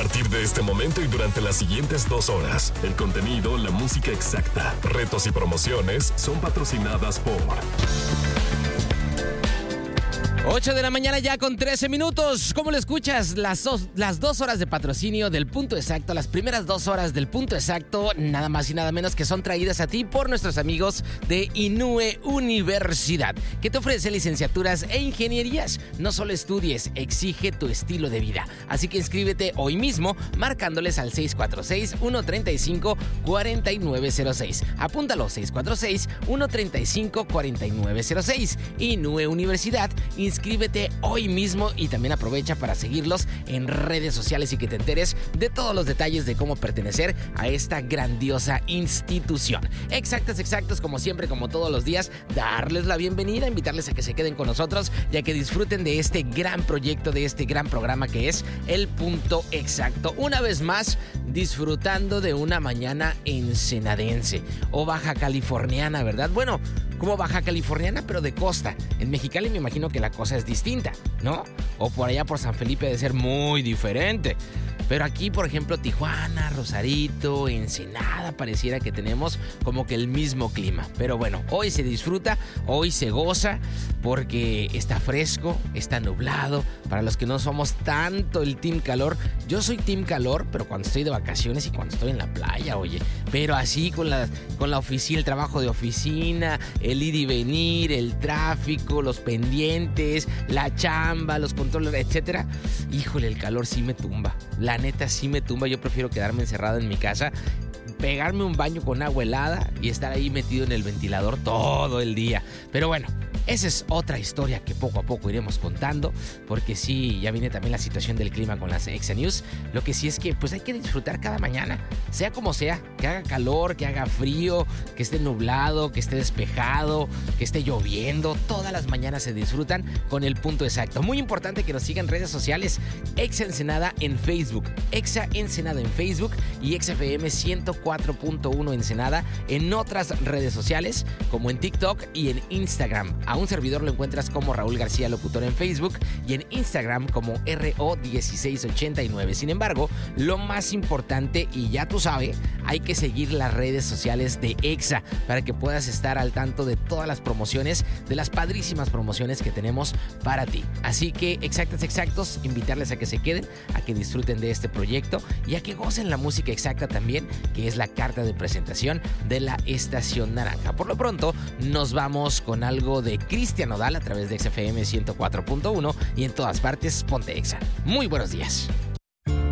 partir de este momento y durante las siguientes 2 horas, el contenido, la música exacta, retos y promociones son patrocinadas por... 8 de la mañana ya con 13 minutos. ¿Cómo lo escuchas? Las 2 horas de patrocinio del Punto Exacto, las primeras 2 horas del Punto Exacto, nada más y nada menos que son traídas a ti por nuestros amigos de Inúe Universidad, que te ofrece licenciaturas e ingenierías. No solo estudies, exige tu estilo de vida. Así que inscríbete hoy mismo marcándoles al 646-135-4906. Apúntalo, 646-135-4906. Inúe Universidad, inscríbete hoy mismo y también aprovecha para seguirlos en redes sociales y que te enteres de todos los detalles de cómo pertenecer a esta grandiosa institución. Exactos, como siempre, como todos los días, darles la bienvenida, invitarles a que se queden con nosotros y a que disfruten de este gran proyecto, de este gran programa que es El Punto Exacto. Una vez más, disfrutando de una mañana ensenadense o baja californiana, ¿verdad? Bueno, como baja californiana, pero de costa. En Mexicali me imagino que la cosa es distinta, ¿no? O por allá por San Felipe debe ser muy diferente. Pero aquí, por ejemplo, Tijuana, Rosarito, Ensenada, pareciera que tenemos como que el mismo clima. Pero bueno, hoy se disfruta, hoy se goza, porque está fresco, está nublado. Para los que no somos tanto el team calor, yo soy team calor, pero cuando estoy de vacaciones y cuando estoy en la playa, oye. Pero así con la oficina, el trabajo de oficina, el ir y venir, el tráfico, los pendientes, la chamba, los controles, etcétera. Híjole, el calor sí me tumba. La neta sí me tumba. Yo prefiero quedarme encerrado en mi casa, pegarme un baño con agua helada y estar ahí metido en el ventilador todo el día. Pero bueno, esa es otra historia que poco a poco iremos contando, porque sí, ya viene también la situación del clima con las Exa News. Lo que sí es que pues hay que disfrutar cada mañana, sea como sea, que haga calor, que haga frío, que esté nublado, que esté despejado, que esté lloviendo. Todas las mañanas se disfrutan con El Punto Exacto. Muy importante que nos sigan en redes sociales. Exa Ensenada en Facebook, Exa Ensenada en Facebook y XFM 104.1 Ensenada en otras redes sociales, como en TikTok y en Instagram. A un servidor lo encuentras como Raúl García Locutor en Facebook y en Instagram como RO1689. Sin embargo, lo más importante, y ya tú sabes, hay que seguir las redes sociales de Exa para que puedas estar al tanto de todas las promociones, de las padrísimas promociones que tenemos para ti. Así que exactos, invitarles a que se queden, a que disfruten de este proyecto y a que gocen la música exacta también, que es la carta de presentación de la Estación Naranja. Por lo pronto, nos vamos con algo de Cristian Nodal a través de XFM 104.1 y en todas partes, ponte Exa. Muy buenos días.